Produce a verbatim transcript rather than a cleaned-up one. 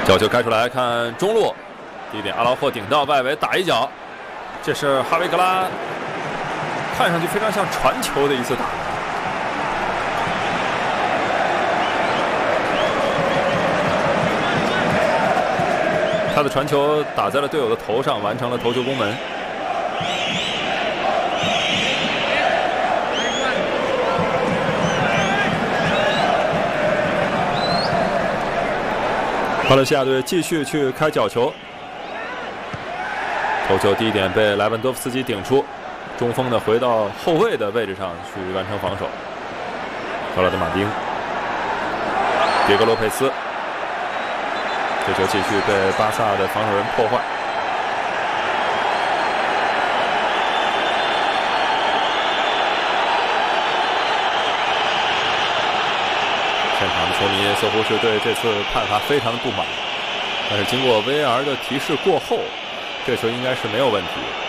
角球开出来，看中路，第一点阿劳霍顶到外围打一脚，这是哈维格拉，看上去非常像传球的一次打。他的传球打在了队友的头上，完成了头球攻门。巴勒西亚队继续去开角球，头球第一点被莱万多夫斯基顶出，中锋呢回到后卫的位置上去完成防守。赫拉德马丁、迭戈洛佩斯，这球继续被巴萨的防守人破坏。现场的球迷似乎是对这次判罚非常的不满，但是经过 V A R 的提示过后，这球应该是没有问题。